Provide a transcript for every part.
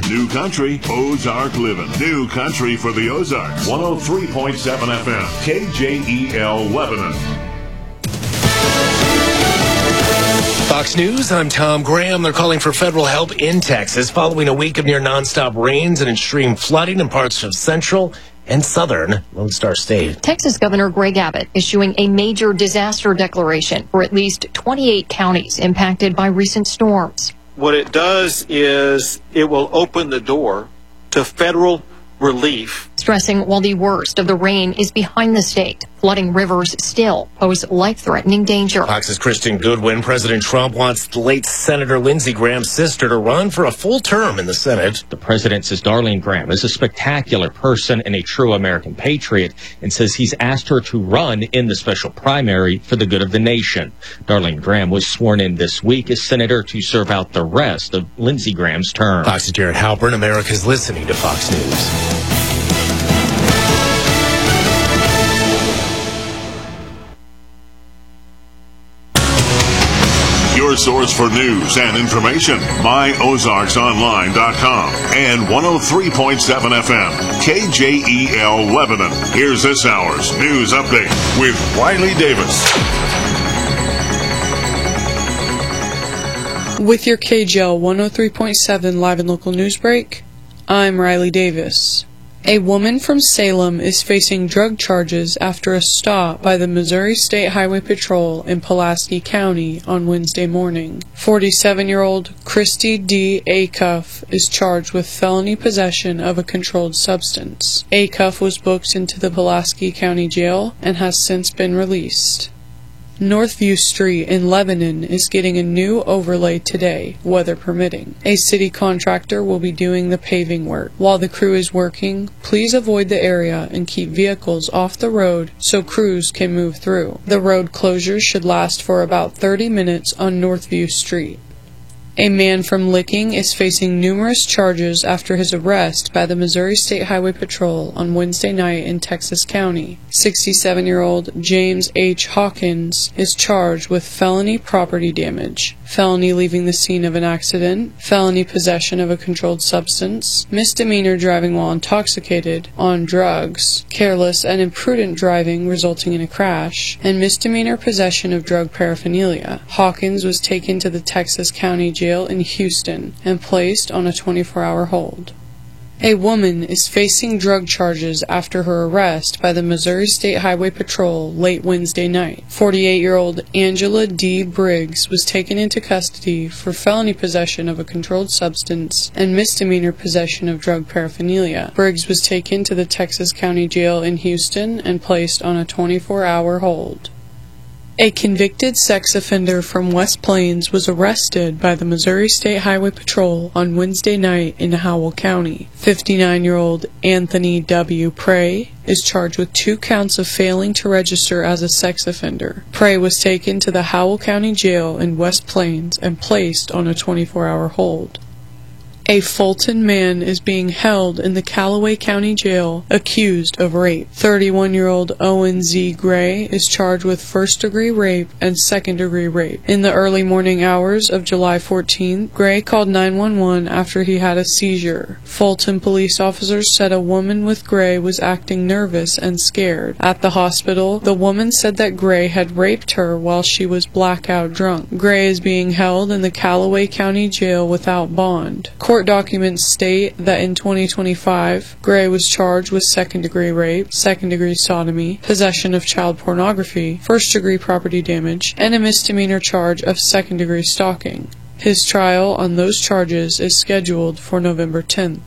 New country, Ozark living. New country for the Ozarks. 103.7 FM, KJEL Lebanon. Fox News, I'm Tom Graham. They're calling for federal help in Texas following a week of near nonstop rains and extreme flooding in parts of central and southern Lone Star State. Texas Governor Greg Abbott issuing a major disaster declaration for at least 28 counties impacted by recent storms. What it does is it will open the door to federal relief. Stressing while the worst of the rain is behind the state, flooding rivers still pose life-threatening danger. Fox's Kristen Goodwin. President Trump wants the late Senator Lindsey Graham's sister to run for a full term in the Senate. The president says Darlene Graham is a spectacular person and a true American patriot and says he's asked her to run in the special primary for the good of the nation. Darlene Graham was sworn in this week as senator to serve out the rest of Lindsey Graham's term. Fox's Jared Halpern. America's listening to Fox News. Your source for news and information. MyOzarksOnline.com and 103.7 FM, KJEL Lebanon. Here's this hour's news update with Riley Davis. With your KJEL 103.7 live and local news break, I'm Riley Davis. A woman from Salem is facing drug charges after a stop by the Missouri State Highway Patrol in Pulaski County on Wednesday morning. 47-year-old Christy D. Acuff is charged with felony possession of a controlled substance. Acuff was booked into the Pulaski County Jail and has since been released. Northview Street in Lebanon is getting a new overlay today, weather permitting. A city contractor will be doing the paving work. While the crew is working, please avoid the area and keep vehicles off the road so crews can move through. The road closures should last for about 30 minutes on Northview Street. A man from Licking is facing numerous charges after his arrest by the Missouri State Highway Patrol on Wednesday night in Texas County. 67-year-old James H. Hawkins is charged with felony property damage, felony leaving the scene of an accident, felony possession of a controlled substance, misdemeanor driving while intoxicated, on drugs, careless and imprudent driving resulting in a crash, and misdemeanor possession of drug paraphernalia. Hawkins was taken to the Texas County Jail in Houston and placed on a 24-hour hold. A woman is facing drug charges after her arrest by the Missouri State Highway Patrol late Wednesday night. 48-year-old Angela D. Briggs was taken into custody for felony possession of a controlled substance and misdemeanor possession of drug paraphernalia. Briggs was taken to the Texas County Jail in Houston and placed on a 24-hour hold. A convicted sex offender from West Plains was arrested by the Missouri State Highway Patrol on Wednesday night in Howell County. 59-year-old Anthony W. Prey is charged with 2 counts of failing to register as a sex offender. Prey was taken to the Howell County Jail in West Plains and placed on a 24-hour hold. A Fulton man is being held in the Callaway County Jail accused of rape. 31-year-old Owen Z. Gray is charged with first-degree rape and second-degree rape. In the early morning hours of July 14th, Gray called 911 after he had a seizure. Fulton police officers said a woman with Gray was acting nervous and scared. At the hospital, the woman said that Gray had raped her while she was blackout drunk. Gray is being held in the Callaway County Jail without bond. Court documents state that in 2025, Gray was charged with second-degree rape, second-degree sodomy, possession of child pornography, first-degree property damage, and a misdemeanor charge of second-degree stalking. His trial on those charges is scheduled for November 10th.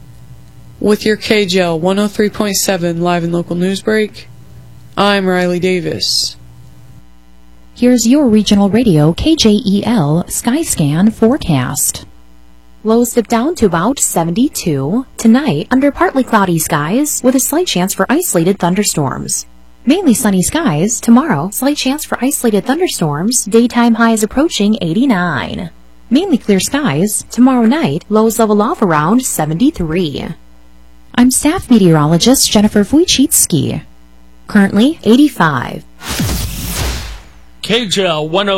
With your KJEL 103.7 live and local news break, I'm Riley Davis. Here's your regional radio KJEL Skyscan forecast. Lows dip down to about 72. Tonight, under partly cloudy skies with a slight chance for isolated thunderstorms. Mainly sunny skies. Tomorrow, slight chance for isolated thunderstorms. Daytime highs approaching 89. Mainly clear skies. Tomorrow night, lows level off around 73. I'm staff meteorologist Jennifer Wojcicki. Currently 85. KJEL 103.